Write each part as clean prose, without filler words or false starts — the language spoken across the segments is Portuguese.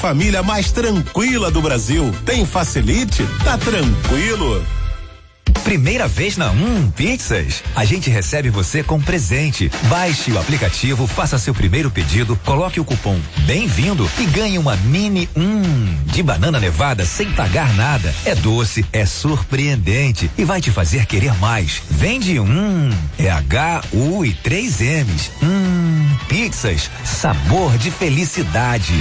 Família mais tranquila do Brasil. Tem Facilite? Tá tranquilo. Primeira vez na Pizzas? A gente recebe você com presente. Baixe o aplicativo, faça seu primeiro pedido, coloque o cupom Bem-vindo e ganhe uma mini de banana nevada sem pagar nada. É doce, é surpreendente e vai te fazer querer mais. Vende é H-U e 3 M's. Pizzas, sabor de felicidade.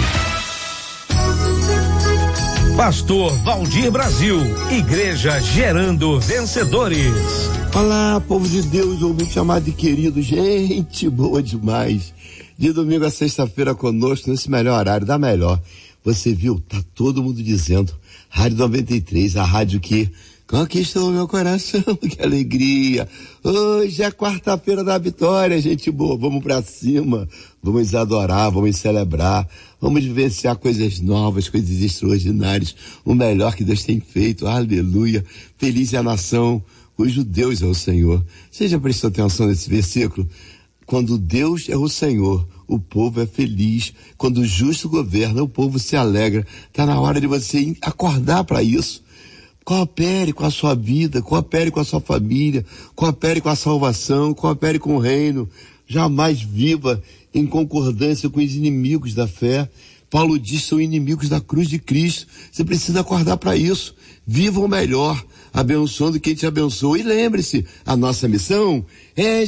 Pastor Valdir Brasil, Igreja Gerando Vencedores. Olá, povo de Deus, ouvinte amado e querido, gente boa demais. De domingo a sexta-feira conosco, nesse melhor horário, da melhor. Você viu, tá todo mundo dizendo, Rádio 93, a rádio que conquistou o meu coração, que alegria. Hoje é quarta-feira da vitória, gente boa, vamos pra cima, vamos adorar, vamos celebrar, vamos vivenciar coisas novas, coisas extraordinárias, o melhor que Deus tem feito, aleluia. Feliz é a nação cujo Deus é o Senhor. Você já prestou atenção nesse versículo? Quando Deus é o Senhor, o povo é feliz. Quando o justo governa, o povo se alegra. Tá na hora de você acordar para isso. Coopere com a sua vida, coopere com a sua família, coopere com a salvação, coopere com o reino. Jamais viva em concordância com os inimigos da fé. Paulo diz que são inimigos da cruz de Cristo. Você precisa acordar para isso. Viva o melhor, abençoando quem te abençoa. E lembre-se, a nossa missão é